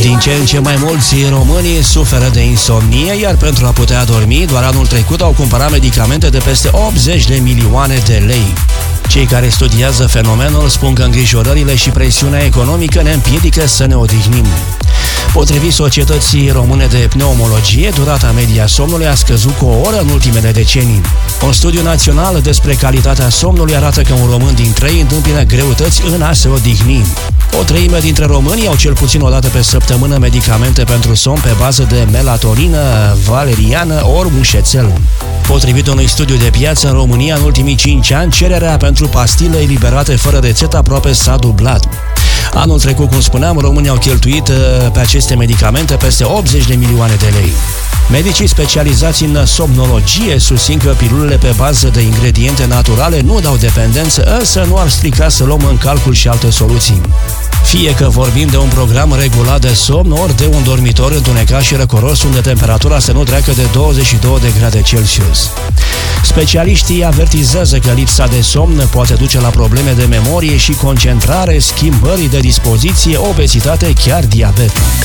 Din ce în ce mai mulți români suferă de insomnie, iar pentru a putea dormi, doar anul trecut au cumpărat medicamente de peste 80 de milioane de lei. Cei care studiază fenomenul spun că îngrijorările și presiunea economică ne împiedică să ne odihnim. Potrivit Societății Române de Pneumologie, durata media somnului a scăzut cu o oră în ultimele decenii. Un studiu național despre calitatea somnului arată că un român din 3 întâmpină greutăți în a se odihni. O treime dintre români au cel puțin o dată pe săptămână medicamente pentru somn pe bază de melatonină, valeriană ori mușețel. Potrivit unui studiu de piață, în România, în ultimii 5 ani, cererea pentru pastile eliberate fără rețetă aproape s-a dublat. Anul trecut, cum spuneam, românii au cheltuit pe aceste medicamente peste 80 de milioane de lei. Medicii specializați în somnologie susțin că pilulele pe bază de ingrediente naturale nu dau dependență, însă nu ar strica să luăm în calcul și alte soluții. Fie că vorbim de un program regulat de somn, ori de un dormitor întunecat și răcoros unde temperatura să nu treacă de 22 de grade Celsius. Specialiștii avertizează că lipsa de somn poate duce la probleme de memorie și concentrare, schimbări de dispoziție, obezitate, chiar diabet.